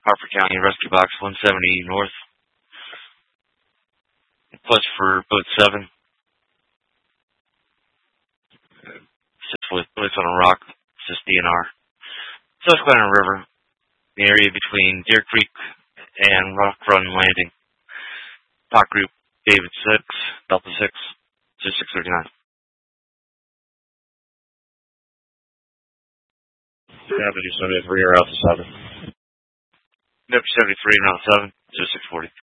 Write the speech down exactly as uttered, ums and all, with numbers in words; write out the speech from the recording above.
Harper County, Rescue Box one seventy North. Plus for boat seven. Sits with place on a rock. It's D N R. Susquehanna River, the area between Deer Creek and Rock Run Landing. Talk group David six, Delta six, six thirty-nine. W seventy-three or Alpha seven. W seventy-three and Alpha seven, six forty.